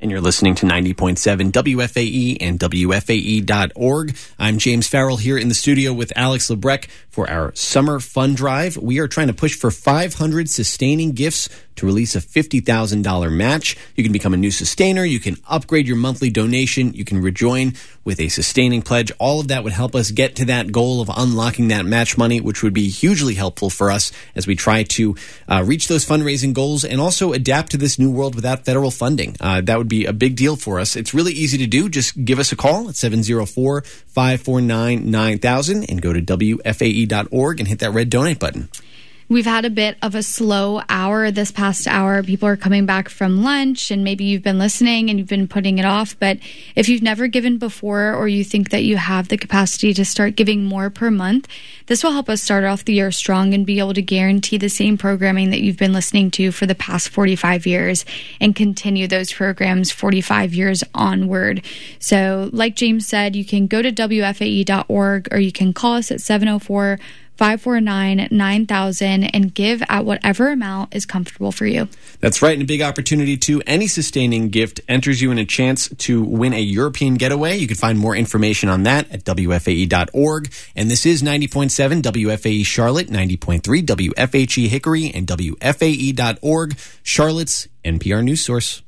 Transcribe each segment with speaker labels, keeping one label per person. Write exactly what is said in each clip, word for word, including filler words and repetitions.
Speaker 1: and you're listening to ninety point seven W F A E and W F A E dot org. I'm James Farrell here in the studio with Alex Lebrecht for our Summer Fun Drive. We are trying to push for five hundred sustaining gifts to release a fifty thousand dollars match. You can become a new sustainer. You can upgrade your monthly donation. You can rejoin with a sustaining pledge. All of that would help us get to that goal of unlocking that match money, which would be hugely helpful for us as we try to uh, reach those fundraising goals and also adapt to this new world without federal funding. Uh, that would be a big deal for us. It's really easy to do. Just give us a call at seven oh four, five four nine, nine thousand and go to W F A E dot org and hit that red donate button.
Speaker 2: We've had a bit of a slow hour this past hour. People are coming back from lunch, and maybe you've been listening and you've been putting it off. But if you've never given before, or you think that you have the capacity to start giving more per month, this will help us start off the year strong and be able to guarantee the same programming that you've been listening to for the past forty-five years and continue those programs forty-five years onward. So like James said, you can go to W F A E dot org or you can call us at seven oh four, five four nine, nine thousand and give at whatever amount is comfortable for you.
Speaker 1: That's right, and a big opportunity too. Any sustaining gift enters you in a chance to win a European getaway. You can find more information on that at W F A E dot org. And this is ninety point seven W F A E Charlotte, ninety point three W F H E Hickory, and W F A E dot org, Charlotte's N P R news source.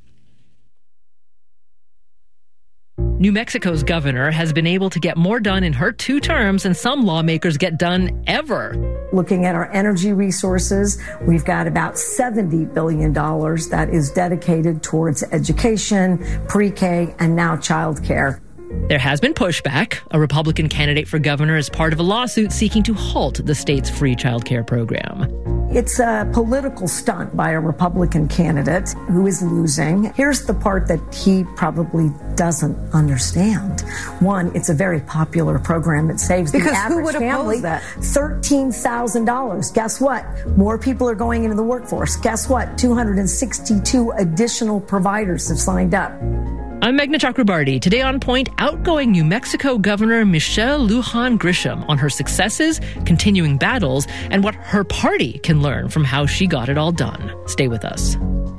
Speaker 3: New Mexico's governor has been able to get more done in her two terms than some lawmakers get done ever.
Speaker 4: Looking at our energy resources, we've got about seventy billion dollars that is dedicated towards education, pre-K, and now childcare.
Speaker 3: There has been pushback. A Republican candidate for governor is part of a lawsuit seeking to halt the state's free childcare program.
Speaker 4: It's a political stunt by a Republican candidate who is losing. Here's the part that he probably doesn't understand. One, it's a very popular program. It saves
Speaker 5: because
Speaker 4: the average
Speaker 5: who would
Speaker 4: family
Speaker 5: that?
Speaker 4: thirteen thousand dollars. Guess what? More people are going into the workforce. Guess what? two hundred sixty-two additional providers have signed up.
Speaker 3: I'm Meghna Chakrabarty. Today on Point, outgoing New Mexico Governor Michelle Lujan Grisham on her successes, continuing battles, and what her party can learn from how she got it all done. Stay with us.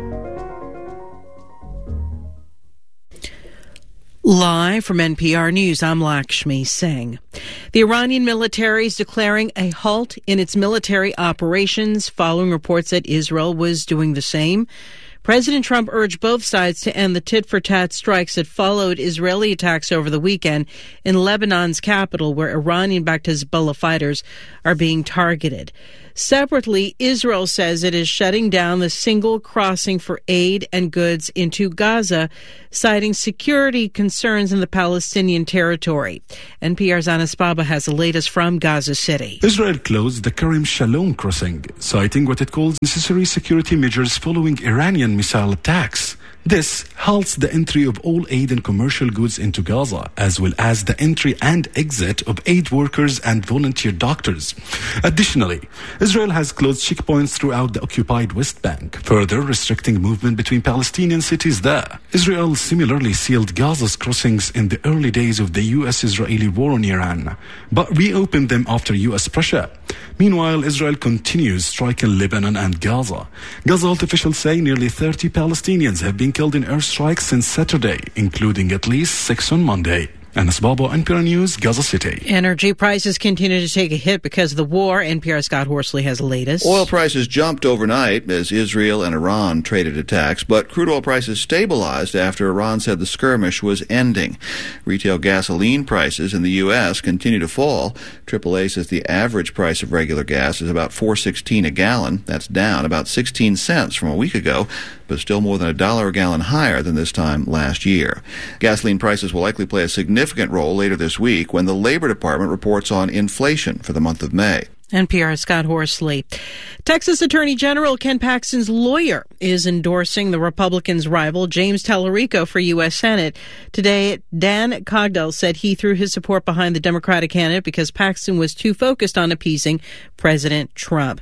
Speaker 5: Live from N P R News, I'm Lakshmi Singh. The Iranian military is declaring a halt in its military operations following reports that Israel was doing the same. President Trump urged both sides to end the tit-for-tat strikes that followed Israeli attacks over the weekend in Lebanon's capital, where Iranian-backed Hezbollah fighters are being targeted. Separately, Israel says it is shutting down the single crossing for aid and goods into Gaza, citing security concerns in the Palestinian territory. N P R's Anas Baba has the latest from Gaza City.
Speaker 6: Israel closed the Kerem Shalom crossing, citing what it calls necessary security measures following Iranian missile attacks. This halts the entry of all aid and commercial goods into Gaza, as well as the entry and exit of aid workers and volunteer doctors. Additionally, Israel has closed checkpoints throughout the occupied West Bank, further restricting movement between Palestinian cities there. Israel similarly sealed Gaza's crossings in the early days of the U S-Israeli war on Iran, but reopened them after U S pressure. Meanwhile, Israel continues striking Lebanon and Gaza. Gaza health officials say nearly thirty Palestinians have been killed in airstrikes since Saturday, including at least six on Monday. Anas Baba, N P R News, Gaza City.
Speaker 5: Energy prices continue to take a hit because of the war. N P R's Scott Horsley has the latest.
Speaker 7: Oil prices jumped overnight as Israel and Iran traded attacks, but crude oil prices stabilized after Iran said the skirmish was ending. Retail gasoline prices in the U S continue to fall. triple A says the average price of regular gas is about four sixteen a gallon. That's down about sixteen cents from a week ago, but still more than a dollar a gallon higher than this time last year. Gasoline prices will likely play a significant role later this week when the Labor Department reports on inflation for the month of May.
Speaker 5: N P R's Scott Horsley. Texas Attorney General Ken Paxton's lawyer is endorsing the Republicans' rival, James Tallarico, for U S Senate. Today, Dan Cogdell said he threw his support behind the Democratic candidate because Paxton was too focused on appeasing President Trump.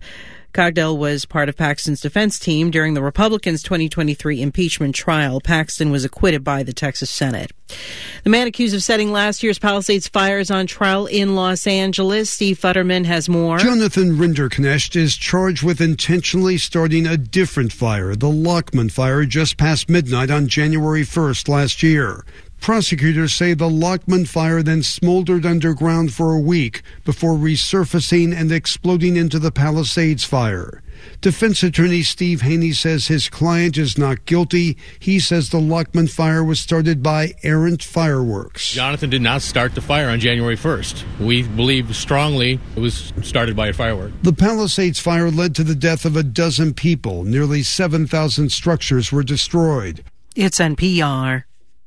Speaker 5: Cogdell was part of Paxton's defense team during the Republicans' twenty twenty-three impeachment trial. Paxton was acquitted by the Texas Senate. The man accused of setting last year's Palisades fire is on trial in Los Angeles. Steve Futterman has more.
Speaker 8: Jonathan Rinderknecht is charged with intentionally starting a different fire, the Lockman fire, just past midnight on January first last year. Prosecutors say the Lockman fire then smoldered underground for a week before resurfacing and exploding into the Palisades fire. Defense attorney Steve Haney says his client is not guilty. He says the Lockman fire was started by errant fireworks.
Speaker 9: Jonathan did not start the fire on January first. We believe strongly it was started by a firework.
Speaker 8: The Palisades fire led to the death of a dozen people. Nearly seven thousand structures were destroyed.
Speaker 5: It's N P R.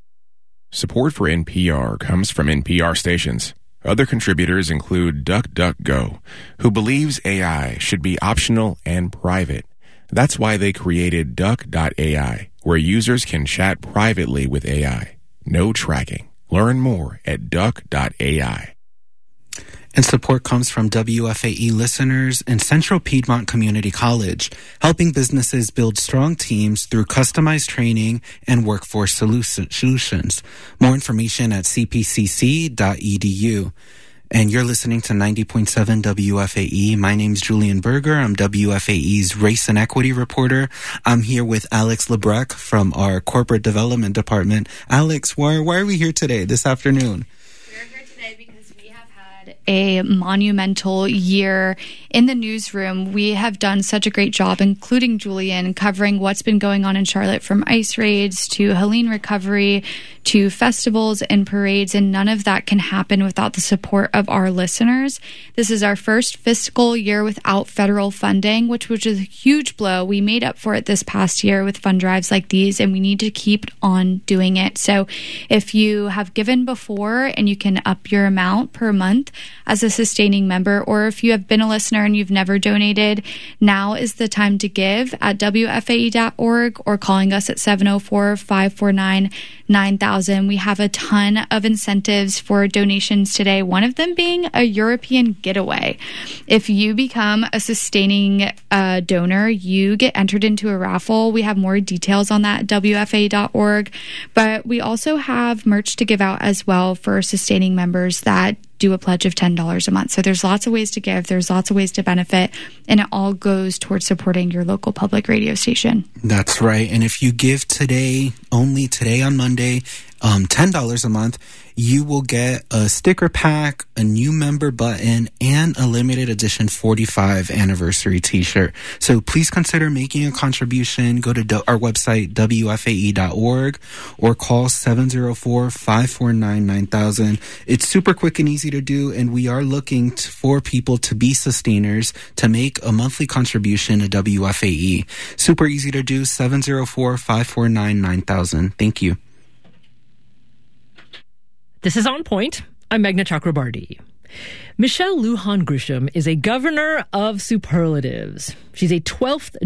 Speaker 10: Support for N P R comes from N P R stations. Other contributors include DuckDuckGo, who believes A I should be optional and private. That's why they created Duck dot A I, where users can chat privately with A I. No tracking. Learn more at Duck dot A I.
Speaker 11: And support comes from W F A E listeners and Central Piedmont Community College, helping businesses build strong teams through customized training and workforce solutions. More information at c p c c dot e d u. And you're listening to ninety point seven W F A E. My name's Julian Berger. I'm W F A E's Race and Equity reporter. I'm here with Alex Lebrecq from our Corporate Development Department. Alex, why, why are we here today, this afternoon?
Speaker 2: We're here today because we have had a monumental year in the newsroom. We have done such a great job, including Julian, covering what's been going on in Charlotte, from ice raids to Helene recovery to festivals and parades, and none of that can happen without the support of our listeners. This is our first fiscal year without federal funding, which was a huge blow. We made up for it this past year with fund drives like these, and we need to keep on doing it. So if you have given before and you can up your amount per month as a sustaining member, or if you have been a listener and you've never donated, now is the time to give at W F A E dot org or calling us at seven oh four, five four nine, nine thousand. We have a ton of incentives for donations today, one of them being a European getaway. If you become a sustaining uh, donor, you get entered into a raffle. We have more details on that at W F A E dot org, but we also have merch to give out as well for sustaining members that do a pledge of ten dollars a month. So there's lots of ways to give, there's lots of ways to benefit, and it all goes towards supporting your local public radio station.
Speaker 11: That's right. And if you give today, only today on Monday, um, ten dollars a month, you will get a sticker pack, a new member button, and a limited edition forty-five anniversary t-shirt. So please consider making a contribution. Go to do- our website, W F A E dot org, or call seven oh four, five four nine, nine thousand. It's super quick and easy to do, and we are looking t- for people to be sustainers, to make a monthly contribution to W F A E. Super easy to do, seven oh four, five four nine, nine thousand. Thank you.
Speaker 3: This is On Point. I'm Meghna Chakrabarty. Michelle Lujan Grisham is a governor of superlatives. She's a twelfth